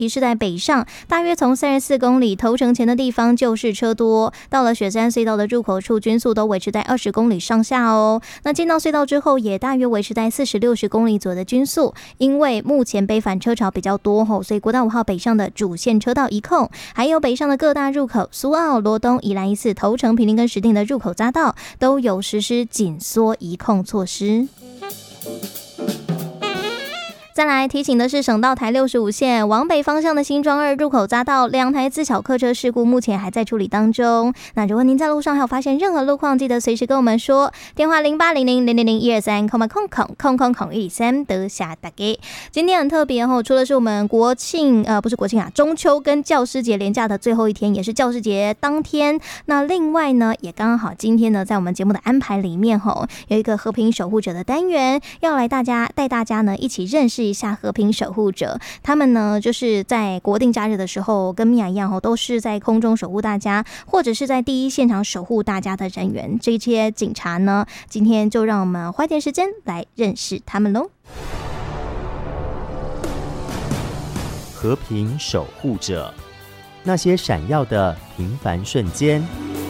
也是在北上，大约从34公里头城前的地方就是车多，到了雪山隧道的入口处，均速都维持在20公里上下哦。那进到隧道之后，也大约维持在40-60公里左右的均速。因为目前北返车潮比较多吼，所以国道5号北上的主线车道一控，还有北上的各大入口苏澳、罗东、宜兰、1、4、头城、坪林跟石碇的入口匝道都有实施紧缩移控措施。再来提醒的是，省道台65线往北方向的新庄2入口匝道2台自小客车事故目前还在处理当中。那如果您在路上还有发现任何路况，记得随时跟我们说，电话0800-000-123，000-123得下大家。今天很特别哦，除了是我们国庆不是国庆啊，中秋跟教师节连假的最后一天，也是教师节当天。那另外呢，也刚好今天呢，在我们节目的安排里面有一个和平守护者的单元，要来带大家呢一起认识一下和平守护者。他们呢就是在国定假日的时候跟米娅一样都是在空中守护大家，或者是在第一现场守护大家的人员。这些警察呢，今天就让我们花点时间来认识他们咯。 和平守护者，那些闪耀的平凡瞬间。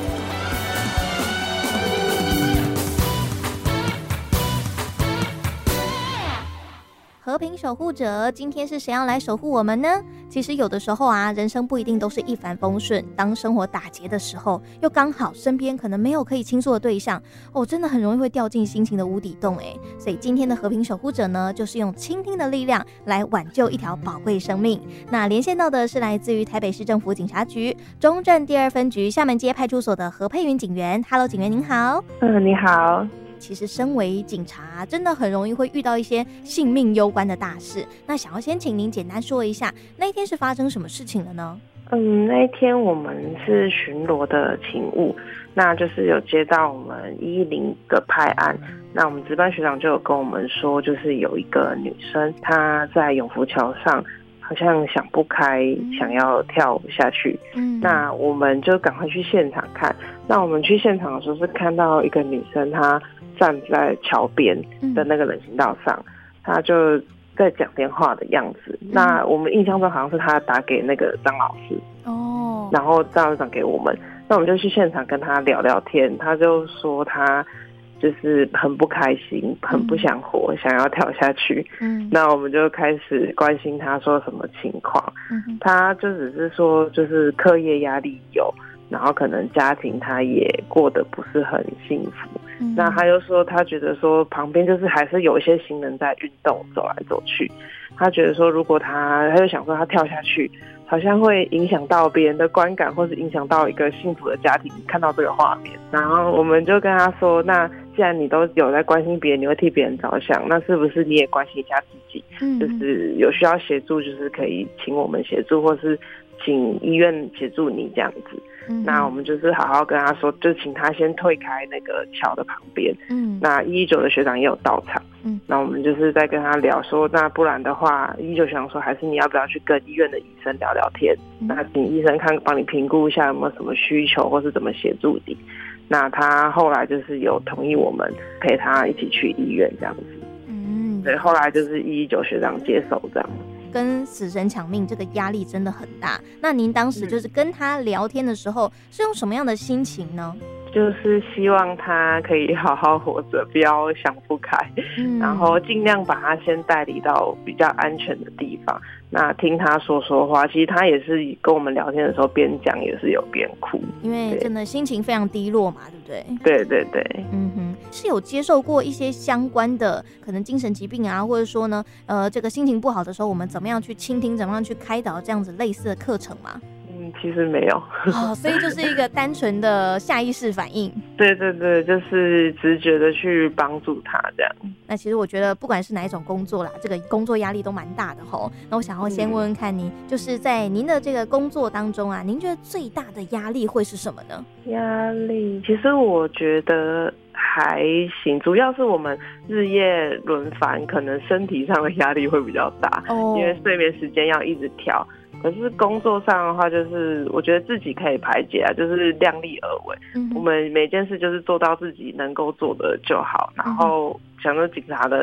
和平守护者，今天是谁要来守护我们呢？其实有的时候啊，人生不一定都是一帆风顺，当生活打结的时候，又刚好身边可能没有可以倾诉的对象真的很容易会掉进心情的无底洞所以今天的和平守护者呢，就是用倾听的力量来挽救一条宝贵生命。那连线到的是来自于台北市政府警察局中正第2分局厦门街派出所的何佩云警员。 Hello， 警员您好。 你好。 其实身为警察，真的很容易会遇到一些性命攸关的大事。那想要先请您简单说一下，那一天是发生什么事情了呢？ 那一天我们是巡逻的勤务，那就是有接到我们110的派案。那我们值班学长就有跟我们说，就是有一个女生她在永福桥上好像想不开，想要跳下去。那我们就赶快去现场看。那我们去现场的时候是看到一个女生，她站在桥边的那个人行道上，她就在讲电话的样子。那我们印象中好像是她打给那个张老师然后张老师长给我们。那我们就去现场跟她聊聊天，她就说她就是很不开心，很不想活，想要跳下去。那我们就开始关心他说什么情况。他就只是说就是课业压力有，然后可能家庭他也过得不是很幸福。那他又说他觉得说旁边就是还是有一些行人在运动走来走去，他觉得说如果他就想说他跳下去好像会影响到别人的观感，或是影响到一个幸福的家庭看到这个画面。然后我们就跟他说，那既然你都有在关心别人，你会替别人着想，那是不是你也关心一下自己？就是有需要协助，就是可以请我们协助，或是请医院协助你这样子。那我们就是好好跟他说，就请他先退开那个桥的旁边。那119的学长也有到场。那我们就是在跟他聊说，那不然的话119学长说，还是你要不要去跟医院的医生聊聊天？那请医生帮你评估一下有没有什么需求，或是怎么协助你。那他后来就是有同意我们陪他一起去医院这样子。对，后来就是119学长接手这样。 跟死神抢命这个压力真的很大。那您当时就是跟他聊天的时候，是用什么样的心情呢？ 就是希望他可以好好活着，不要想不开。然后尽量把他先带离到比较安全的地方。那听他说话，其实他也是跟我们聊天的时候边讲也是有边哭， 因为真的心情非常低落嘛，对不对？ 对对对。 是有接受过一些相关的可能精神疾病啊，或者说呢这个心情不好的时候，我们怎么样去倾听，怎么样去开导这样子类似的课程吗？ 其实没有。 所以就是一个单纯的下意识反应。 对对对，就是直觉的去帮助他这样。 那其实我觉得不管是哪一种工作啦，这个工作压力都蛮大的吼。那我想要先问问看你，就是在您的这个工作当中啊，您觉得最大的压力会是什么呢？ 压力其实我觉得还行，主要是我们日夜轮番，可能身体上的压力会比较大。因为睡眠时间要一直调。可是工作上的话，就是我觉得自己可以排解啊，就是量力而为。我们每件事就是做到自己能够做的就好。然后想说警察的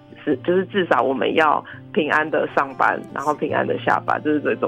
就是至少我们要平安的上班，然后平安的下班，这是最重